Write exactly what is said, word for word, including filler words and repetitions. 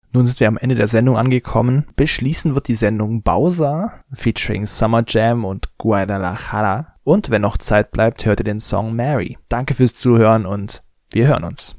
Nun sind wir am Ende der Sendung angekommen. Beschließen wird die Sendung Bowser, featuring Summer Jam und Guadalajara. Und wenn noch Zeit bleibt, hört ihr den Song Mary. Danke fürs Zuhören und wir hören uns.